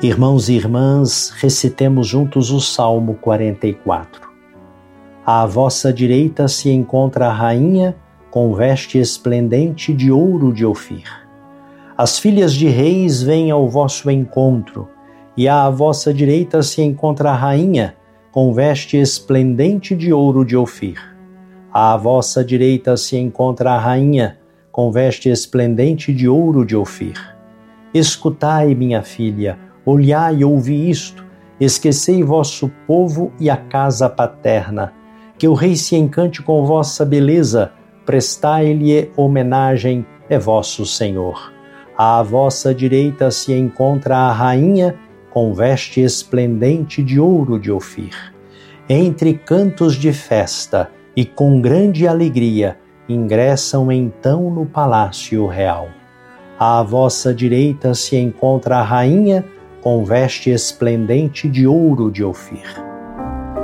Irmãos e irmãs, recitemos juntos o Salmo 44. À vossa direita se encontra a rainha, com veste esplendente de ouro de Ofir. As filhas de reis vêm ao vosso encontro, e à vossa direita se encontra a rainha, com veste esplendente de ouro de Ofir. À vossa direita se encontra a rainha, com veste esplendente de ouro de Ofir. Escutai, minha filha, olhai e ouvi isto, esquecei vosso povo e a casa paterna, que o rei se encante com vossa beleza, prestai-lhe homenagem, é vosso Senhor. À vossa direita se encontra a rainha, com veste esplendente de ouro de Ofir. Entre cantos de festa e com grande alegria, ingressam então no palácio real. À vossa direita se encontra a rainha, com veste esplendente de ouro de Ofir.